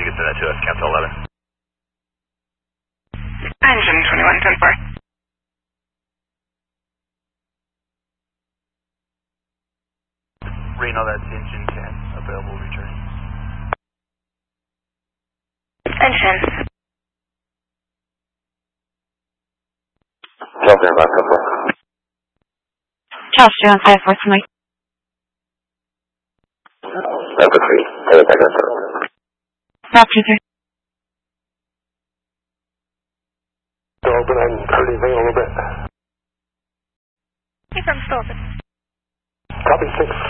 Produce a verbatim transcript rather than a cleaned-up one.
you can send that to us, Council eleven. Engine twenty-one ten four. Reno, that's engine ten, available returning. Engine. Delta Air five four. Charles Jones five four three. Delta three, Delta Tiger seven. Raptor three. Still open, I'm hurting thing a little bit. Hey, from still open. Copy six.